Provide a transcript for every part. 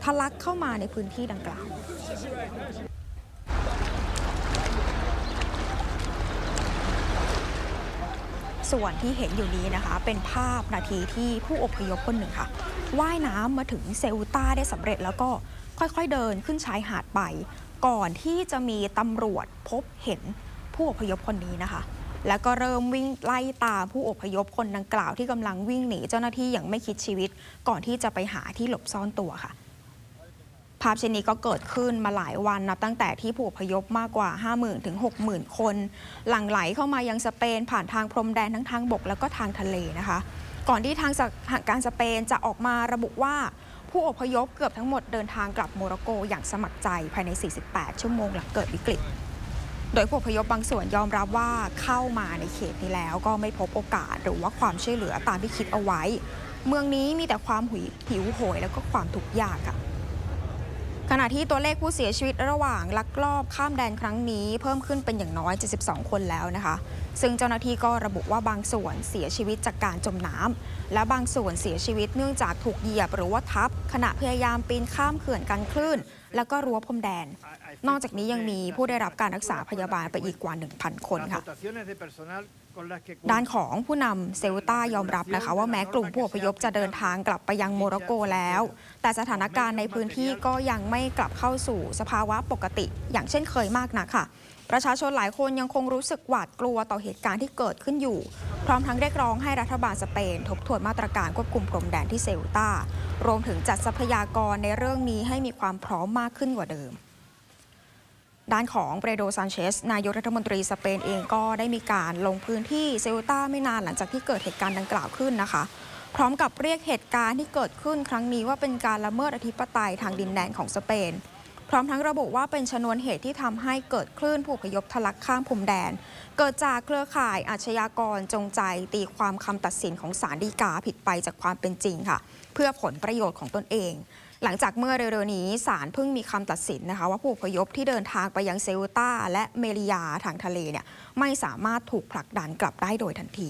ทะลักเข้ามาในพื้นที่ดังกล่าวส่วนที่เห็นอยู่นี้นะคะเป็นภาพนาทีที่ผู้อพยพคนหนึ่งค่ะว่ายน้ำมาถึงเซอูตาได้สำเร็จแล้วก็ค่อยๆเดินขึ้นชายหาดไปก่อนที่จะมีตำรวจพบเห็นผู้อพยพคนนี้นะคะแล้วก็เริ่มวิ่งไล่ตามผู้อพยพคนดังกล่าวที่กำลังวิ่งหนีเจ้าหน้าที่อย่างไม่คิดชีวิตก่อนที่จะไปหาที่หลบซ่อนตัวค่ะภาพเช่นนี้ก็เกิดขึ้นมาหลายวันนับตั้งแต่ที่ผู้อพยพมากกว่า 50,000 ถึง 60,000 คนหลั่งไหลเข้ามายังสเปนผ่านทางพรมแดนทั้งทางบกแล้วก็ทางทะเลนะคะก่อนที่ทางการสเปนจะออกมาระบุว่าผู้อพยพเกือบทั้งหมดเดินทางกลับโมร็อกโกอย่างสมัครใจภายใน 48 ชั่วโมงหลังเกิดวิกฤตโดยผู้อพยพบางส่วนยอมรับว่าเข้ามาในเขตนี้แล้วก็ไม่พบโอกาสหรือว่าความช่วยเหลือตามที่คิดเอาไว้เมืองนี้มีแต่ความหิวโหยแล้วก็ความทุกข์ยากค่ะขณะที่ตัวเลขผู้เสียชีวิตระหว่างลักลอบข้ามแดนครั้งนี้เพิ่มขึ้นเป็นอย่างน้อย72 คนแล้วนะคะซึ่งเจ้าหน้าที่ก็ระบุว่าบางส่วนเสียชีวิตจากการจมน้ำและบางส่วนเสียชีวิตเนื่องจากถูกเหยียบหรือว่าทับขณะพยายามปีนข้ามเขื่อนกันคลื่นแล้วก็รั้วพรมแดนนอกจากนี้ยังมีผู้ได้รับการรักษาพยาบาลไปอีกกว่า 1,000 คนค่ะด้านของผู้นำเซอูตายอมรับนะคะว่าแม้กลุ่มผู้อพยพจะเดินทางกลับไปยังโมร็อกโกแล้วแต่สถานการณ์ในพื้นที่ก็ยังไม่กลับเข้าสู่สภาวะปกติอย่างเช่นเคยมากนักค่ะประชาชนหลายคนยังคงรู้สึกหวาดกลัวต่อเหตุการณ์ที่เกิดขึ้นอยู่พร้อมทั้งเรียกร้องให้รัฐบาลสเปนทบทวนมาตรการควบคุมพรมแดนที่เซอูตารวมถึงจัดทรัพยากรในเรื่องนี้ให้มีความพร้อมมากขึ้นกว่าเดิมด้านของเปโดร ซานเชสนายกรัฐมนตรีสเปนเองก็ได้มีการลงพื้นที่เซอูตาไม่นานหลังจากที่เกิดเหตุการณ์ดังกล่าวขึ้นนะคะพร้อมกับเรียกเหตุการณ์ที่เกิดขึ้นครั้งนี้ว่าเป็นการละเมิดอธิปไตยทางดินแดนของสเปนพร้อมทั้งระบุว่าเป็นชนวนเหตุที่ทำให้เกิดคลื่นผู้อพยพทะลักข้ามพรมแดนเกิดจากเครือข่ายอาชญากรจงใจตีความคำตัดสินของศาลฎีกาผิดไปจากความเป็นจริงค่ะเพื่อผลประโยชน์ของตนเองหลังจากเมื่อเร็วๆนี้ศาลเพิ่งมีคำตัดสินนะคะว่าผู้อพยพที่เดินทางไปยังเซอูตาและเมลิยาทางทะเลเนี่ยไม่สามารถถูกผลักดันกลับได้โดยทันที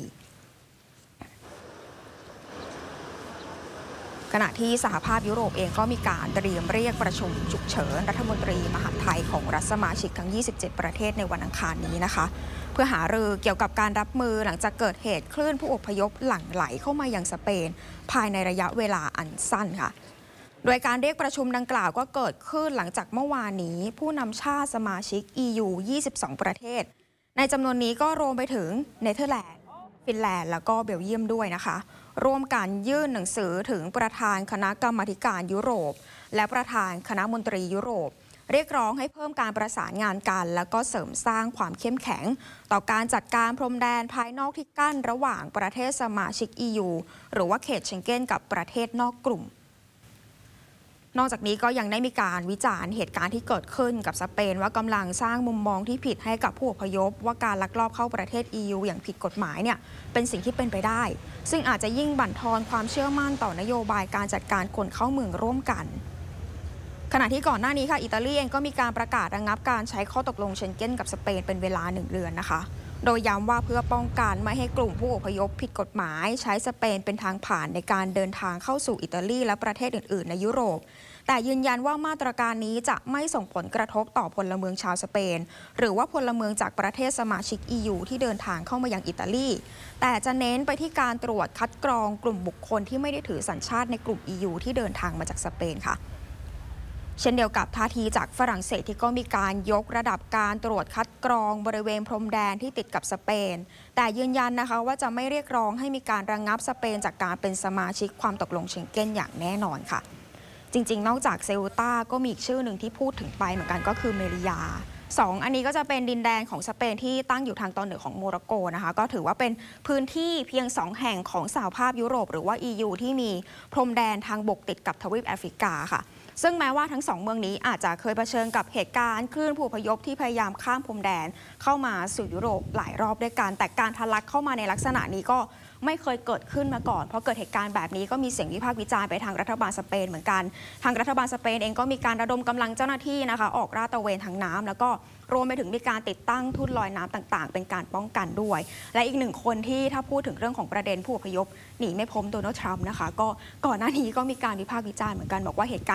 ขณะที่สหภาพยุโรปเองก็มีการเตรียมเรียกประชุมฉุกเฉินรัฐมนตรีมหาดไทยของรัฐสมาชิกทั้ง 27 ประเทศในวันอังคารนี้นะคะเพื่อหารือเกี่ยวกับการรับมือหลังจากเกิดเหตุคลื่นผู้อพยพหลั่งไหลเข้ามายังสเปนภายในระยะเวลาอันสั้นค่ะโดยการเรียกประชุมดังกล่าวก็เกิดขึ้นหลังจากเมื่อวานนี้ผู้นำชาติสมาชิก EU 22 ประเทศในจำนวนนี้ก็รวมไปถึงเนเธอร์แลนด์ฟินแลนด์แล้วก็เบลเยียมด้วยนะคะร่วมกันยื่นหนังสือถึงประธานคณะกรรมาธิการยุโรปและประธานคณะมนตรียุโรปเรียกร้องให้เพิ่มการประสานงานกันแล้วก็เสริมสร้างความเข้มแข็งต่อการจัดการพรมแดนภายนอกที่กั้นระหว่างประเทศสมาชิก EU หรือว่าเขตเชงเก้นกับประเทศนอกกลุ่มนอกจากนี้ก็ยังได้มีการวิจารณ์เหตุการณ์ที่เกิดขึ้นกับสเปนว่ากำลังสร้างมุมมองที่ผิดให้กับผู้อพยพว่าการลักลอบเข้าประเทศ EU อย่างผิดกฎหมายเนี่ยเป็นสิ่งที่เป็นไปได้ซึ่งอาจจะยิ่งบั่นทอนความเชื่อมั่นต่อนโยบายการจัดการคนเข้าเมืองร่วมกันขณะที่ก่อนหน้านี้ค่ะอิตาลีเองก็มีการประกาศระงับการใช้ข้อตกลงเชงเก้นกับสเปนเป็นเวลา1 เดือนนะคะโดยย้ำว่าเพื่อป้องกันไม่ให้กลุ่มผู้อพยพผิดกฎหมายใช้สเปนเป็นทางผ่านในการเดินทางเข้าสู่อิตาลีและประเทศอื่นๆในยุโรปแต่ยืนยันว่ามาตรการนี้จะไม่ส่งผลกระทบต่อพลเมืองชาวสเปนหรือว่าพลเมืองจากประเทศสมาชิก EU ที่เดินทางเข้ามายังอิตาลีแต่จะเน้นไปที่การตรวจคัดกรองกลุ่มบุคคลที่ไม่ได้ถือสัญชาติในกลุ่ม EU ที่เดินทางมาจากสเปนค่ะเช่นเดียวกับท่าทีจากฝรั่งเศสที่ก็มีการยกระดับการตรวจคัดกรองบริเวณพรมแดนที่ติดกับสเปนแต่ยืนยันนะคะว่าจะไม่เรียกร้องให้มีการระงับสเปนจากการเป็นสมาชิกความตกลงเชงเก้นอย่างแน่นอนค่ะจริงๆนอกจากเซอูตาก็มีอีกชื่อหนึ่งที่พูดถึงไปเหมือนกันก็คือเมลิยาอันนี้ก็จะเป็นดินแดนของสเปนที่ตั้งอยู่ทางตอนเหนือของโมร็อกโกนะคะก็ถือว่าเป็นพื้นที่เพียง2 แห่งของสหภาพยุโรปหรือว่า EU ที่มีพรมแดนทางบกติดกับทวีปแอฟริกาค่ะซึ่งแม้ว่าทั้ง2 เมืองนี้อาจจะเคยเผชิญกับเหตุการณ์คลื่นผู้อพยพที่พยายามข้ามพรมแดนเข้ามาสู่ยุโรปหลายรอบด้วยกันแต่การทะลักเข้ามาในลักษณะนี้ก็ไม่เคยเกิดขึ้นมาก่อนเพราะเกิดเหตุการณ์แบบนี้ก็มีเสียงวิพากษ์วิจารณ์ไปทางรัฐบาลสเปนเหมือนกันทางรัฐบาลสเปนเองก็มีการระดมกำลังเจ้าหน้าที่นะคะออกลาดตระเวนทางน้ำแล้วก็รวมไปถึงมีการติดตั้งทุ่นลอยน้ำต่างๆเป็นการป้องกันด้วยและอีก1 คนที่ถ้าพูดถึงเรื่องของประเด็นผู้อพยพหนีไม่พ้นโดนัลด์ทรัมป์นะคะก็ก่อนหน้านี้ก็มีการวิพากษ์วิจารณ์เหมือนกันบอกว่าเหตุการณ์